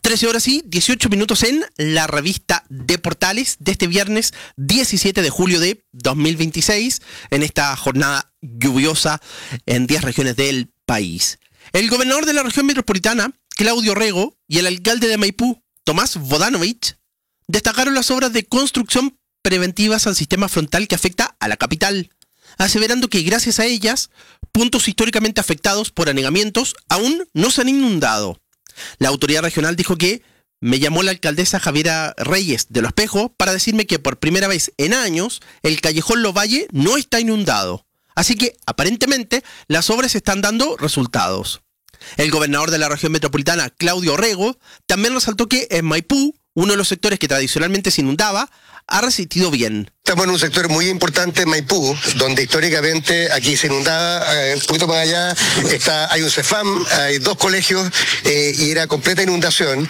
13:18 en la revista de Portales de este viernes 17 de julio de 2026, en esta jornada lluviosa en 10 regiones del país. El gobernador de la región metropolitana, Claudio Rego, y el alcalde de Maipú, Tomás Bodanovich, destacaron las obras de construcción preventivas al sistema frontal que afecta a la capital, aseverando que gracias a ellas, puntos históricamente afectados por anegamientos aún no se han inundado. La autoridad regional dijo que me llamó la alcaldesa Javiera Reyes de Los Espejos para decirme que por primera vez en años el callejón Lovalle no está inundado. Así que, aparentemente, las obras están dando resultados. El gobernador de la región metropolitana, Claudio Rego, también resaltó que en Maipú, uno de los sectores que tradicionalmente se inundaba, ha resistido bien. Estamos en un sector muy importante en Maipú, donde históricamente aquí se inundaba, un poquito más allá hay un CEFAM, hay 2 colegios y era completa inundación.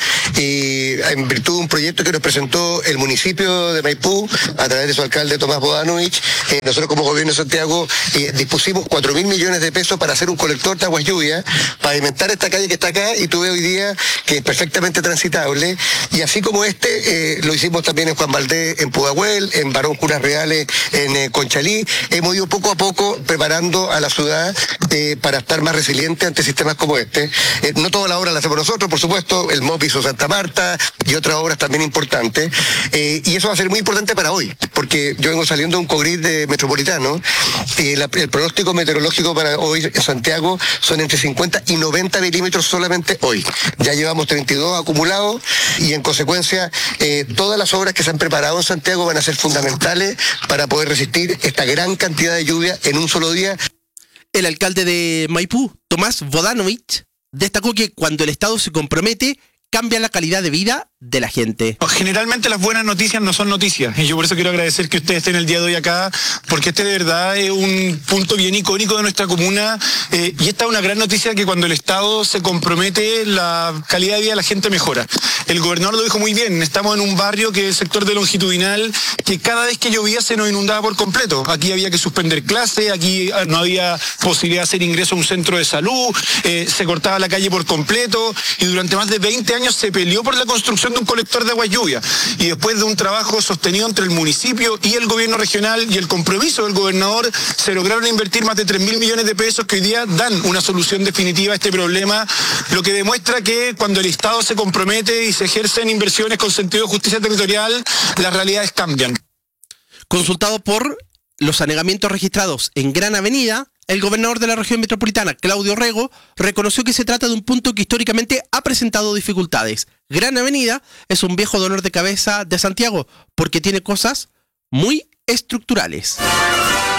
Y en virtud de un proyecto que nos presentó el municipio de Maipú, a través de su alcalde Tomás Bodanovich, nosotros como gobierno de Santiago dispusimos 4.000 millones de pesos para hacer un colector de aguas lluvias, para alimentar esta calle que está acá y tú ves hoy día que es perfectamente transitable. Y así como lo hicimos también en Juan Valdés, en Pudahuel, en Barón Cunas Reales, en Conchalí. Hemos ido poco a poco preparando a la ciudad para estar más resiliente ante sistemas como este. No toda la obra la hacemos nosotros, por supuesto, el MOP hizo Santa Marta y otras obras también importantes. Y eso va a ser muy importante para hoy, porque yo vengo saliendo de un cogrid metropolitano. El pronóstico meteorológico para hoy en Santiago son entre 50 y 90 milímetros solamente hoy. Ya llevamos 32 acumulados y en consecuencia todas las obras que se han preparado en Santiago van a ser fundamentales para poder resistir esta gran cantidad de lluvia en un solo día. El alcalde de Maipú, Tomás Bodanovich, destacó que cuando el Estado se compromete, cambia la calidad de vida de la gente. Generalmente las buenas noticias no son noticias, y yo por eso quiero agradecer que ustedes estén el día de hoy acá, porque este de verdad es un punto bien icónico de nuestra comuna, y esta es una gran noticia, que cuando el Estado se compromete, la calidad de vida de la gente mejora. El gobernador lo dijo muy bien, estamos en un barrio que es el sector de Longitudinal, que cada vez que llovía se nos inundaba por completo. Aquí había que suspender clases, aquí no había posibilidad de hacer ingreso a un centro de salud, se cortaba la calle por completo, y durante más de 20 años se peleó por la construcción de un colector de agua lluvia, y después de un trabajo sostenido entre el municipio y el gobierno regional y el compromiso del gobernador, se lograron invertir más de 3.000 millones de pesos que hoy día dan una solución definitiva a este problema, lo que demuestra que cuando el Estado se compromete y se ejercen inversiones con sentido de justicia territorial, las realidades cambian. Consultado por los anegamientos registrados en Gran Avenida, el gobernador de la región metropolitana, Claudio Rego, reconoció que se trata de un punto que históricamente ha presentado dificultades. Gran Avenida es un viejo dolor de cabeza de Santiago porque tiene cosas muy estructurales.